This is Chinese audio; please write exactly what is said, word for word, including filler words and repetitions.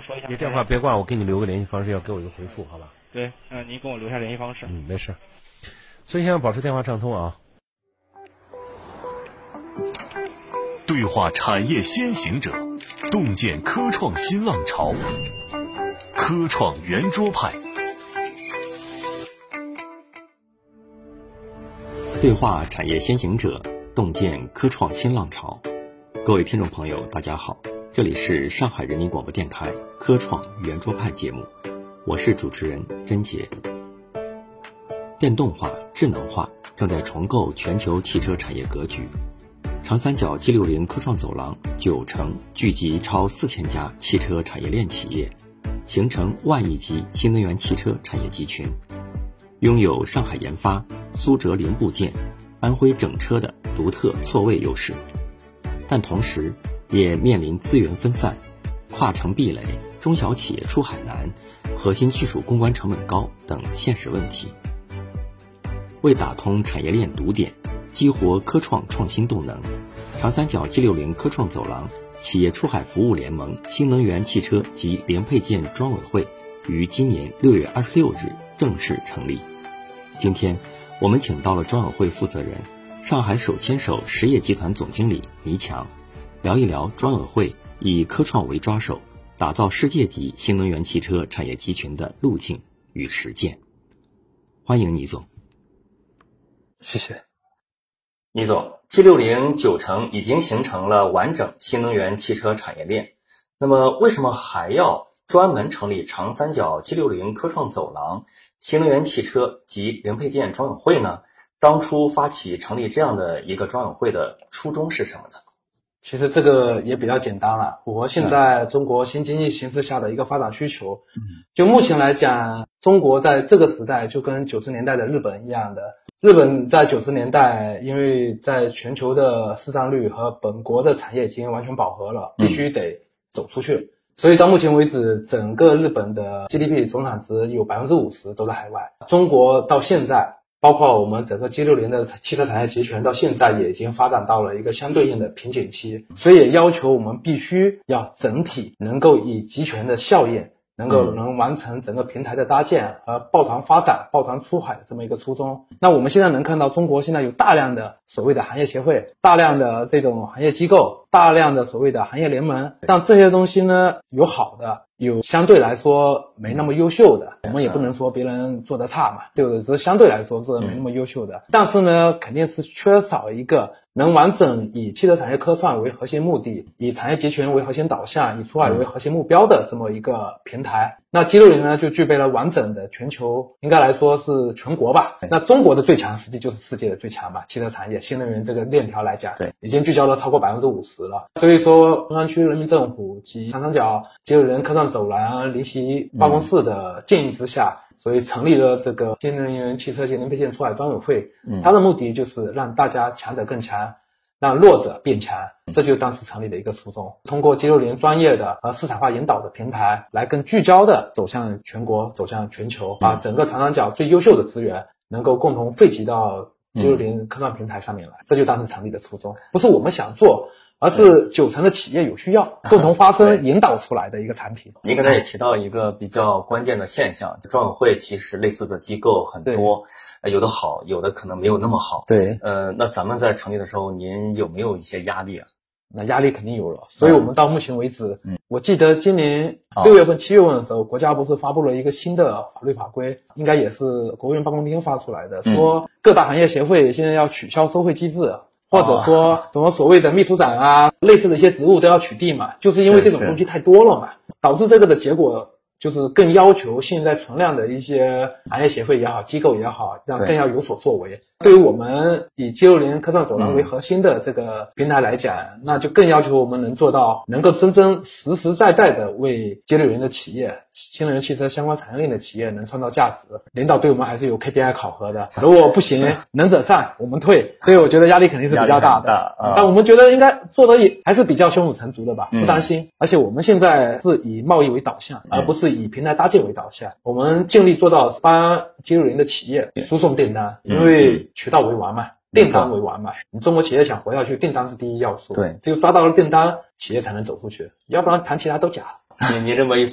说一下。 你电话别挂，我给你留个联系方式，要给我一个回复，好吧？ 对，嗯、呃，您跟我留下联系方式。 嗯，没事。孙先生，保持电话畅通啊。 对话产业先行者，洞见科创新浪潮，科创圆桌派。 对话产业先行者，洞见科创新浪潮。各位听众朋友，大家好，这里是上海人民广播电台科创圆桌派节目，我是主持人甄杰。电动化、智能化正在重构全球汽车产业格局。长三角 G 六十 科创走廊九成聚集超四千家汽车产业链企业，形成万亿级新能源汽车产业集群，拥有上海研发、苏浙零部件、安徽整车的独特错位优势，但同时也面临资源分散、跨城壁垒、中小企业出海难、核心技术攻关成本高等现实问题。为打通产业链堵点，激活科创创新动能，长三角 G 六十 科创走廊企业出海服务联盟新能源汽车及零配件专委会于今年六月二十六日正式成立。今天我们请到了专委会负责人、上海手牵手实业集团总经理倪强，聊一聊专委会以科创为抓手，打造世界级新能源汽车产业集群的路径与实践。欢迎倪总。 谢谢。 倪总 ，G 六十 九成已经形成了完整新能源汽车产业链，那么为什么还要专门成立长三角 G 六十 科创走廊新能源汽车及零配件专委会呢？当初发起成立这样的一个专委会的初衷是什么呢？ 其实这个也比较简单了，符合现在中国新经济形势下的一个发展需求。嗯、就目前来讲，中国在这个时代就跟九十年代的日本一样的。日本在九十年代，因为在全球的市占率和本国的产业已经完全饱和了，必须得走出去。嗯、所以到目前为止，整个日本的 G D P 总产值有 百分之五十 都在海外。中国到现在，包括我们整个 G 六十 的汽车产业集群到现在也已经发展到了一个相对应的瓶颈期，所以也要求我们必须要整体能够以集权的效应，能够能完成整个平台的搭建和抱团发展、抱团出海的这么一个初衷。那我们现在能看到，中国现在有大量的所谓的行业协会、大量的这种行业机构、大量的所谓的行业联盟，但这些东西呢，有好的，有相对来说没那么优秀的，我们也不能说别人做得差嘛，对不对？只是相对来说做得没那么优秀的，但是呢，肯定是缺少一个能完整以汽车产业科创为核心目的，以产业集群为核心导向，以出海为核心目标的这么一个平台。那 G 六十 呢，就具备了完整的全球，应该来说是全国吧。那中国的最强实际就是世界的最强嘛，汽车产业新能源这个链条来讲，对，已经聚焦了超过 百分之五十 了。所以说，中山区人民政府及长三角 G 六十 科创走廊离席办公室的建议之下，嗯、所以成立了这个新能源汽车及零配件出海专委会。嗯，它的目的就是让大家强者更强，让弱者变强，这就是当时成立的一个初衷。通过 G 六十 专业的和市场化引导的平台，来更聚焦的走向全国，走向全球，把整个长三角最优秀的资源能够共同汇集到 G 六十 科创平台上面来，这就当时成立的初衷。不是我们想做，而是九成的企业有需要，共同发声引导出来的一个产品。 您刚才也提到一个比较关键的现象，专委会其实类似的机构很多，有的好，有的可能没有那么好。对，呃，那咱们在成立的时候，您有没有一些压力啊？ 那压力肯定有了，所以我们到目前为止，嗯，我记得今年六月份、七月份的时候，国家不是发布了一个新的法律法规，应该也是国务院办公厅发出来的，说各大行业协会现在要取消收费机制。或者说什么所谓的秘书长啊，类似的一些职务都要取缔嘛，就是因为这种东西太多了嘛，导致这个的结果就是更要求现在存量的一些行业协会也好，机构也好，让更要有所作为。对于我们以 G 六十 科创走廊为核心的这个平台来讲，嗯、那就更要求我们能做到能够真真实实在在的为 G 六十 的企业、新能源汽车相关产业链的企业能创造价值。领导对我们还是有 K P I 考核的，如果不行，能者上，我们退。所以我觉得压力肯定是比较大的，大嗯、但我们觉得应该做的也还是比较胸有成竹的吧，不担心。嗯、而且我们现在是以贸易为导向，嗯、而不是以平台搭建为导向。我们尽力做到帮 G 六十 的企业输送订单，嗯、因为渠道为王嘛，订单为王嘛。你中国企业想活下去，订单是第一要素。对，只有抓到了订单，企业才能走出去，要不然谈其他都假。 你你这么一